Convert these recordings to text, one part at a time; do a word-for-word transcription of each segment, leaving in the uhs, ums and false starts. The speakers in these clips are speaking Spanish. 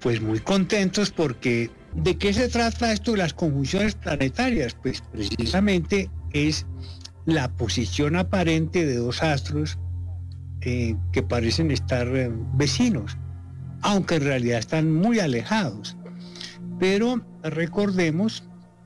Pues muy contentos porque ¿de qué se trata esto de las conjunciones planetarias? Pues precisamente es la posición aparente de dos astros eh, que parecen estar eh, vecinos, aunque en realidad están muy alejados. Pero recordemos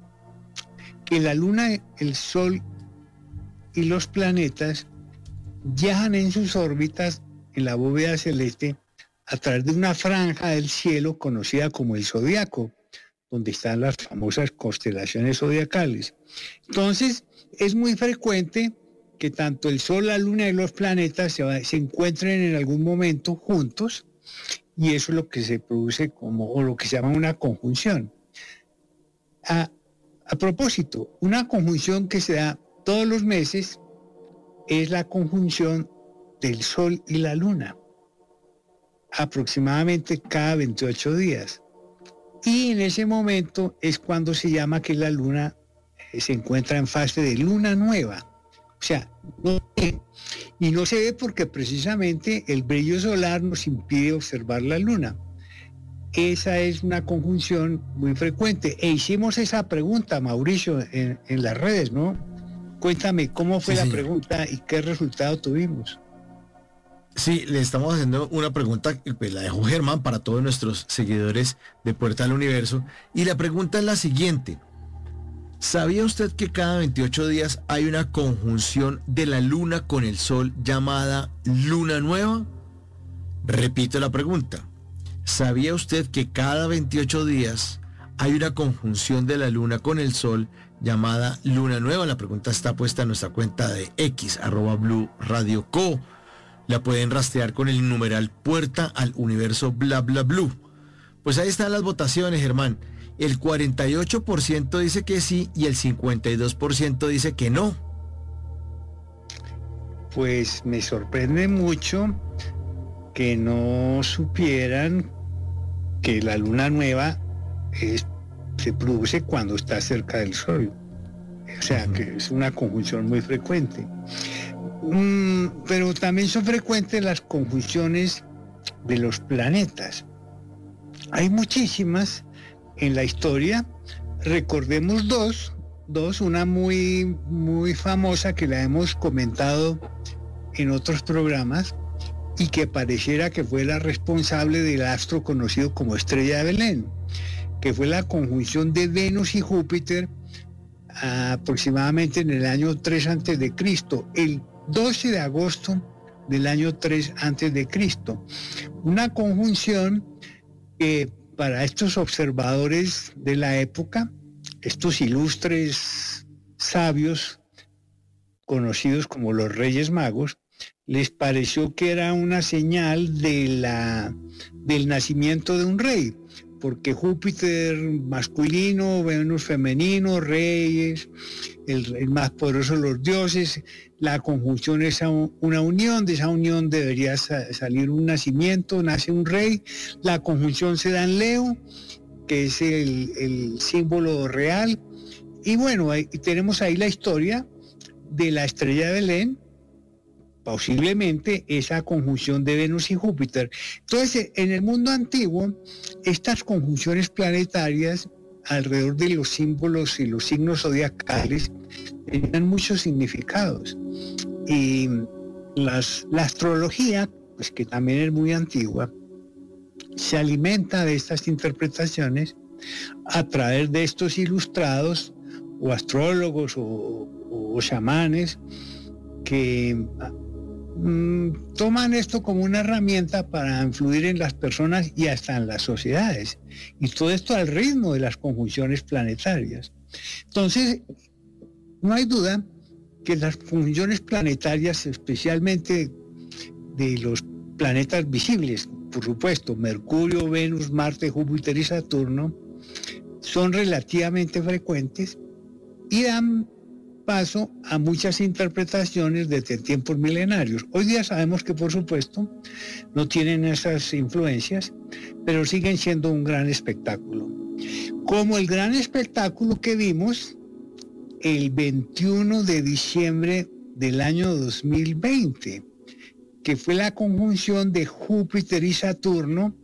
que la Luna, el Sol y los planetas viajan en sus órbitas en la bóveda celeste a través de una franja del cielo conocida como el zodiaco, donde están las famosas constelaciones zodiacales. Entonces, es muy frecuente que tanto el Sol, la Luna y los planetas se, se encuentren en algún momento juntos, y eso es lo que se produce como, o lo que se llama una conjunción. A, a propósito, una conjunción que se da todos los meses es la conjunción del Sol y la Luna, aproximadamente cada veintiocho días. Y en ese momento es cuando se llama que la Luna se encuentra en fase de luna nueva. O sea, no se ve. Y no se ve porque precisamente el brillo solar nos impide observar la Luna. Esa es una conjunción muy frecuente. E hicimos esa pregunta, Mauricio, en, en las redes, ¿no? Cuéntame cómo fue sí, la señor. pregunta y qué resultado tuvimos. Sí, le estamos haciendo una pregunta, pues la dejó Germán para todos nuestros seguidores de Puerta al Universo. Y la pregunta es la siguiente. ¿Sabía usted que cada veintiocho días hay una conjunción de la Luna con el Sol llamada Luna Nueva? Repito la pregunta. ¿Sabía usted que cada veintiocho días hay una conjunción de la Luna con el Sol llamada Luna Nueva? La pregunta está puesta en nuestra cuenta de X, arroba Blue Radio Co. La pueden rastrear con el numeral Puerta al Universo bla bla blue. Pues ahí están las votaciones, Germán. El cuarenta y ocho por ciento dice que sí y el cincuenta y dos por ciento dice que no. Pues me sorprende mucho que no supieran que la luna nueva es, se produce cuando está cerca del Sol. O sea, uh-huh. que es una conjunción muy frecuente. Mm, pero también son frecuentes las conjunciones de los planetas. Hay muchísimas en la historia. Recordemos dos, dos, una muy, muy famosa que la hemos comentado en otros programas y que pareciera que fue la responsable del astro conocido como Estrella de Belén, que fue la conjunción de Venus y Júpiter aproximadamente en el año tres antes de Cristo, el doce de agosto del año tres antes de Cristo. Una conjunción que para estos observadores de la época, estos ilustres sabios conocidos como los Reyes Magos, les pareció que era una señal de la, del nacimiento de un rey, porque Júpiter masculino, Venus femenino, reyes, el, el más poderoso de los dioses, la conjunción es una unión, de esa unión debería sa- salir un nacimiento, nace un rey, la conjunción se da en Leo, que es el, el símbolo real, y bueno, ahí, tenemos ahí la historia de la Estrella de Belén, posiblemente esa conjunción de Venus y Júpiter. Entonces, en el mundo antiguo, estas conjunciones planetarias alrededor de los símbolos y los signos zodiacales tenían muchos significados. Y las, la astrología, pues que también es muy antigua, se alimenta de estas interpretaciones a través de estos ilustrados o astrólogos o, o, o chamanes que toman esto como una herramienta para influir en las personas y hasta en las sociedades. Y todo esto al ritmo de las conjunciones planetarias. Entonces, no hay duda que las conjunciones planetarias, especialmente de los planetas visibles, por supuesto, Mercurio, Venus, Marte, Júpiter y Saturno, son relativamente frecuentes y dan paso a muchas interpretaciones desde tiempos milenarios. Hoy día sabemos que, por supuesto, no tienen esas influencias, pero siguen siendo un gran espectáculo. Como el gran espectáculo que vimos el veintiuno de diciembre del año dos mil veinte, que fue la conjunción de Júpiter y Saturno